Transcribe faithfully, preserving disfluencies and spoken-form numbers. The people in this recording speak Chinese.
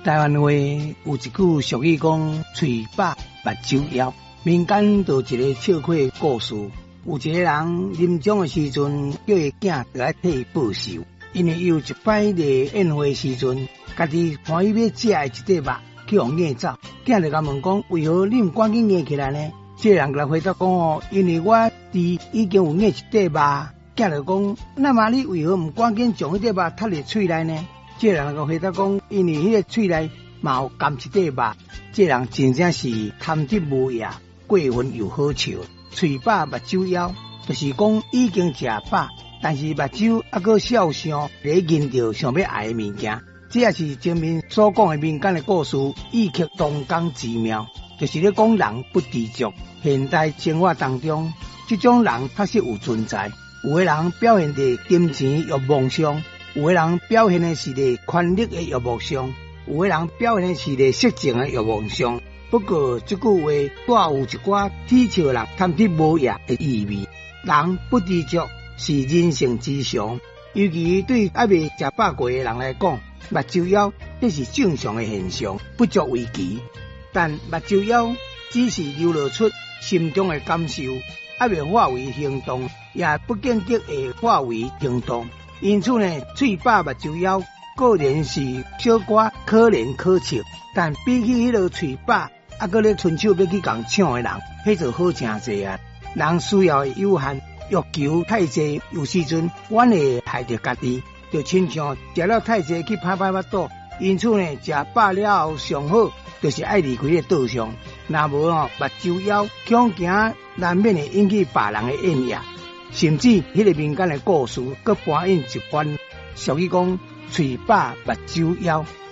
台湾话有一句俗语讲“嘴巴目睭枵”，民间就有一个笑话故事。有一个人临终的时阵，叫伊囝来替伊报仇，因为有一摆伫宴会时阵，家己欢喜要食的一块肉，去互硬走。囝就甲问讲：为何你唔赶紧硬起来呢？这个人来回答讲：哦，因为我伫已经有硬一块肉。囝就讲：那么你为何唔赶紧将迄块肉吞入喙内呢？这个人就回答讲：因为迄个喙内嘛有含一块肉。这个人真正是贪得无厌，过分又好笑。嘴饱目睭枵，就是讲已经食饱，但是目睭还阁笑相咧认着想要爱的物件。这也是前面所讲的民间的故事，异曲同工之妙，就是咧讲人不知足。现代生活当中，这种人确实有存在。有的人表现在金钱欲望上，有的人表现的是在权力的欲望上，有的人表现的是在色情的欲望上。不过这句话带有一寡铁笑人贪得无厌的意味。人不知足是人性之常，尤其对还未食饱过的人来讲，目睭枵这是正常的现象，不足为奇。但目睭枵只是流露出心中的感受，还未化为行动，也不见得会化为行动。因此呢，嘴饱目睭枵固然是小可可怜可笑，但比起迄个嘴饱啊，搁咧伸手要去共抢的人，迄就好诚济啊！人需要的有限，欲求太济，有时阵阮会害着家己，就亲像食了太济去拍拍腹肚。因此呢，食饱了后上好，就是爱离开个岛上。若无哦，目睭枵，恐惊难免会引起别人的厌恶，甚至迄个民间的故事，搁搬引一番俗语讲：嘴饱目睭枵。